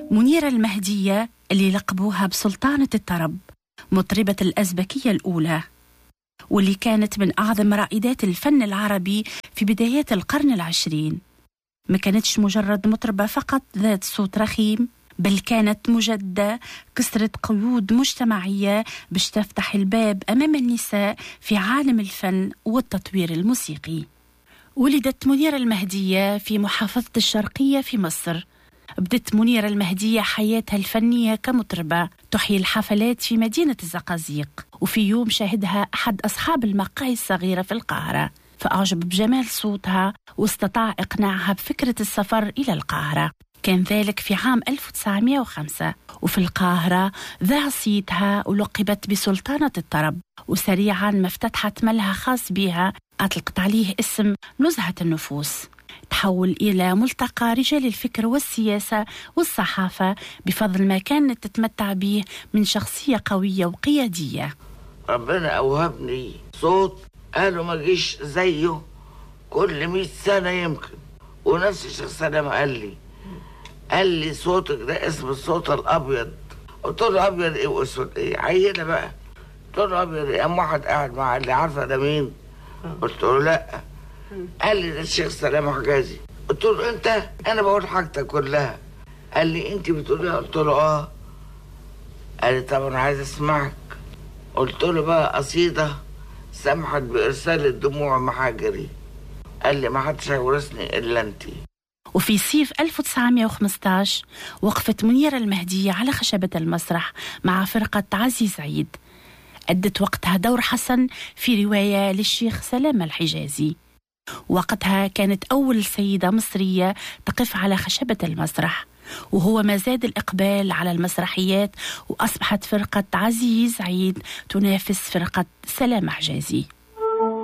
منيرة المهدية اللي لقبوها بسلطانة الطرب، مطربة الأزبكية الأولى، واللي كانت من أعظم رائدات الفن العربي في بدايات القرن العشرين. ما كانتش مجرد مطربة فقط ذات صوت رخيم، بل كانت مجدة كسرت قيود مجتمعية باش تفتح الباب أمام النساء في عالم الفن والتطوير الموسيقي. ولدت منيرة المهدية في محافظة الشرقية في مصر. بدت منيرة المهدية حياتها الفنية كمطربة تحيي الحفلات في مدينة الزقازيق، وفي يوم شاهدها أحد أصحاب المقاهي الصغيرة في القاهرة، فأعجب بجمال صوتها واستطاع إقناعها بفكرة السفر إلى القاهرة. كان ذلك في عام 1905، وفي القاهرة ذاع صيتها ولقبت بسلطانة الطرب، وسريعا ما افتتحت ملهى خاص بها أطلقت عليه اسم نزهة النفوس. تحول إلى ملتقى رجال الفكر والسياسة والصحافة بفضل ما كانت تتمتع به من شخصية قوية وقيادية. ربنا أوهبني صوت قالوا ما جيش زيه كل 100 سنة يمكن، ونفس الشيخ سلام قال لي صوتك ده اسم الصوت الأبيض. قلت له أبيض إيه وأسود إيه؟ عينة بقى. قلت له أبيض إيه؟ قام واحد قاعد معاه اللي عارفة ده مين؟ قلت له لأ. قال لي ده الشيخ سلام حجازي. قلت له أنت؟ أنا بقول حاجتك كلها. قال لي أنت بتقوليها؟ قلت له آه. قال لي طب أنا عايز أسمعك. قلت له بقى قصيدة سمحت بإرسال الدموع محاجري. قال لي ما حدش هيورثني إلا أنت. وفي صيف 1915 وقفت منيرة المهدية على خشبة المسرح مع فرقة عزيز عيد، أدت وقتها دور حسن في رواية للشيخ سلام الحجازي. وقتها كانت أول سيدة مصرية تقف على خشبة المسرح، وهو ما زاد الإقبال على المسرحيات، وأصبحت فرقة عزيز عيد تنافس فرقة سلام حجازي.